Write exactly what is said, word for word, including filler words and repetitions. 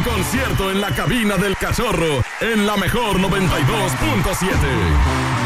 concierto en la cabina del Cachorro en la mejor noventa y dos punto siete.